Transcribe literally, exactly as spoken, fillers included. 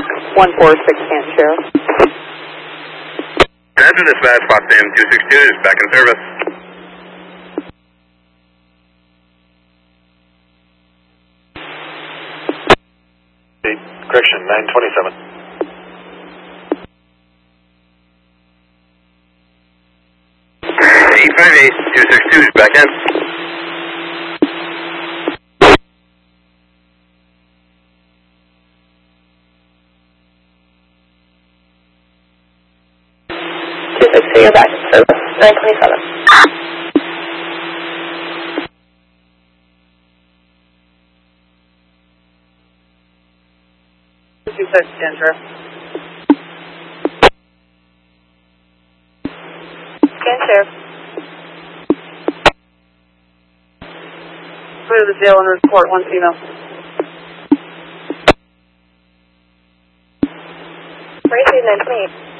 one four six can't share. Transit dispatch, Potsdam two six two is back in service. Correction, nine twenty-seven. eight five eight, two six two is back in. two six two, you're back in service. nine twenty-seven. two six, Andrew. Can share. Go to the jail and report one female. Race nine twenty-eight.